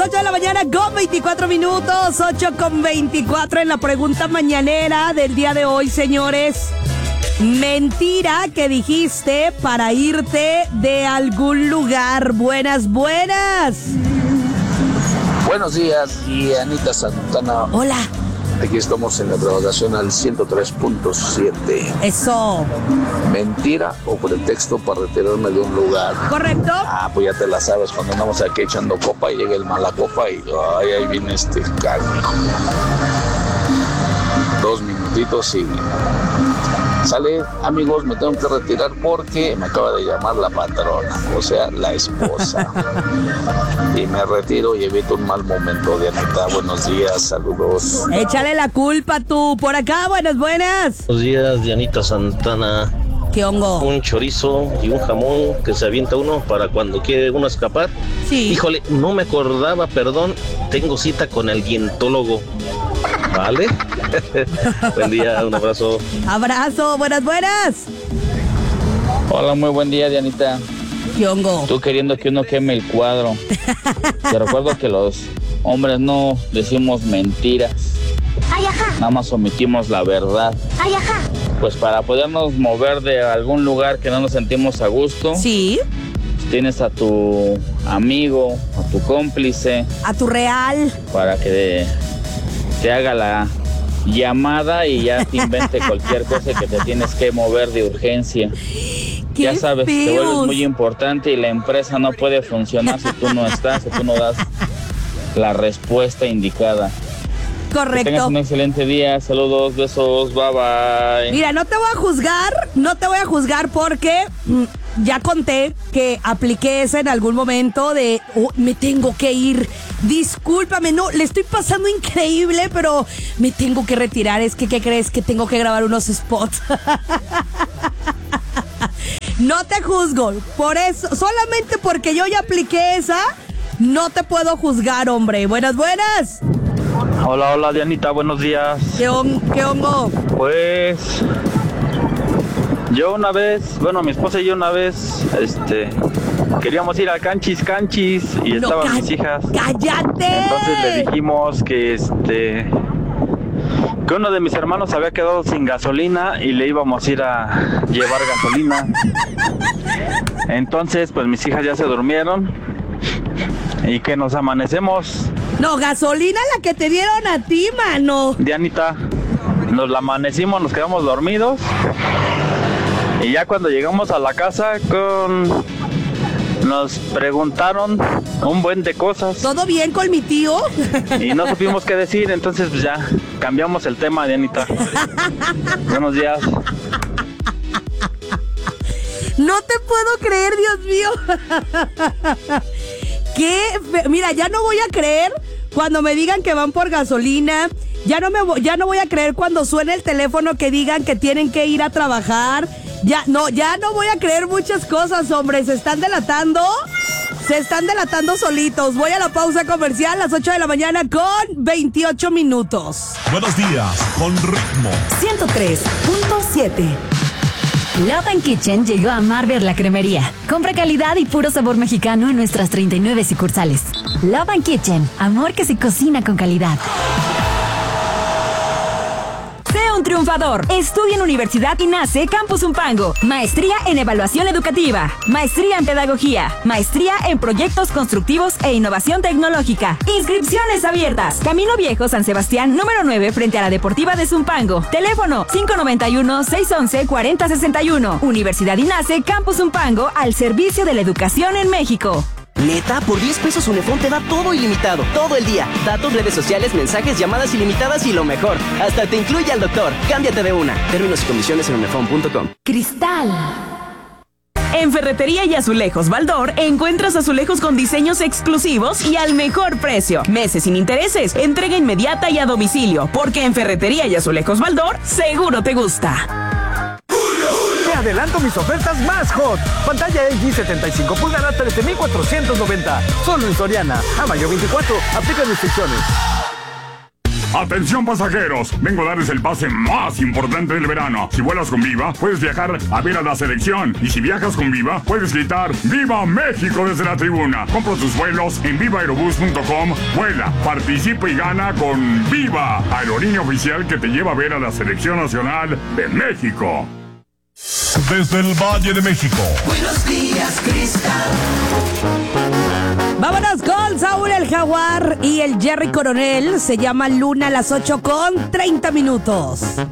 8 de la mañana con 24 minutos, 8:24 en la pregunta mañanera del día de hoy, señores. Mentira que dijiste para irte de algún lugar. Buenas. Buenos días, y Anita Santana. Hola. Aquí estamos en la grabación al 103.7. Eso. ¿Mentira o pretexto para retirarme de un lugar? ¿Correcto? Pues ya te la sabes, cuando andamos aquí echando copa y llega el mala copa y ahí viene este canijo. 2 minutitos y sale, amigos, me tengo que retirar porque me acaba de llamar la patrona, o sea, la esposa. Y me retiro y evito un mal momento. Dianita, buenos días, saludos. Échale la culpa tú. Por acá, buenas. Buenos días, Dianita Santana. ¿Qué hongo? Un chorizo y un jamón que se avienta uno para cuando quiere uno escapar. Sí. Híjole, no me acordaba, perdón. Tengo cita con el dientólogo. ¿Vale? Buen día, un abrazo. Abrazo, buenas. Hola, muy buen día, Dianita. ¿Qué hongo? Tú queriendo que uno queme el cuadro. Te recuerdo que los hombres no decimos mentiras. Ay, ajá. Nada más omitimos la verdad. Ay, ajá. Pues para podernos mover de algún lugar que no nos sentimos a gusto. Sí. Tienes a tu amigo, a tu cómplice. A tu real. Para que te haga la llamada y ya te invente cualquier cosa que te tienes que mover de urgencia. Ya sabes, te vuelves muy importante y la empresa no puede funcionar si tú no estás, si tú no das la respuesta indicada. Correcto. Que tengas un excelente día, saludos, besos, bye bye. Mira, no te voy a juzgar porque ya conté que apliqué esa en algún momento de me tengo que ir. Discúlpame, no, le estoy pasando increíble, pero me tengo que retirar. Es que, ¿qué crees? Que tengo que grabar unos spots. No te juzgo, por eso, solamente porque yo ya apliqué esa, no te puedo juzgar, hombre. Buenas. Hola, Dianita, buenos días. ¿Qué hongo? Pues yo una vez, mi esposa y yo una vez, queríamos ir al canchis y estaban mis hijas. ¡Cállate! Entonces le dijimos que uno de mis hermanos había quedado sin gasolina y le íbamos a ir a llevar gasolina. Entonces, pues mis hijas ya se durmieron y que nos amanecemos. No, gasolina la que te dieron a ti, mano. Dianita, nos la amanecimos, nos quedamos dormidos. Y ya cuando llegamos a la casa nos preguntaron un buen de cosas. ¿Todo bien con mi tío? Y no supimos qué decir, entonces pues ya cambiamos el tema, Dianita. Buenos días. No te puedo creer, Dios mío. Mira, ya no voy a creer cuando me digan que van por gasolina. Ya no voy a creer cuando suene el teléfono que digan que tienen que ir a trabajar. Ya no voy a creer muchas cosas, hombre. Se están delatando solitos. Voy a la pausa comercial a las 8 de la mañana con 28 minutos. Buenos días, con ritmo. 103.7. Love & Kitchen llegó a Marver la cremería. Compra calidad y puro sabor mexicano en nuestras 39 sucursales. Love & Kitchen, amor que se cocina con calidad. Sea un triunfador. Estudia en Universidad INACE Campus Zumpango. Maestría en Evaluación Educativa. Maestría en Pedagogía. Maestría en Proyectos Constructivos e Innovación Tecnológica. Inscripciones abiertas. Camino Viejo, San Sebastián, número 9, frente a la Deportiva de Zumpango. Teléfono 591-611-4061. Universidad INACE Campus Zumpango, al servicio de la educación en México. Neta, por 10 pesos Unifón te da todo ilimitado, todo el día. Datos, redes sociales, mensajes, llamadas ilimitadas y lo mejor, hasta te incluye al doctor. Cámbiate de una. Términos y condiciones en unifón.com. Cristal. En Ferretería y Azulejos Baldor encuentras azulejos con diseños exclusivos y al mejor precio. Meses sin intereses, entrega inmediata y a domicilio, porque en Ferretería y Azulejos Baldor seguro te gusta. Te adelanto mis ofertas más hot. Pantalla LG 75 pulgadas 13,490. Solo en Soriana. A mayo 24. Aplican restricciones. Atención pasajeros, vengo a darles el pase más importante del verano. Si vuelas con Viva, puedes viajar a ver a la selección. Y si viajas con Viva, puedes gritar ¡Viva México! Desde la tribuna. Compra tus vuelos en vivaerobus.com. Vuela, participa y gana con Viva, aerolínea oficial que te lleva a ver a la selección nacional de México. Desde el Valle de México. Buenos días, Cristal. Vámonos con Saúl el Jaguar y el Jerry Coronel. Se llama Luna a las 8:30.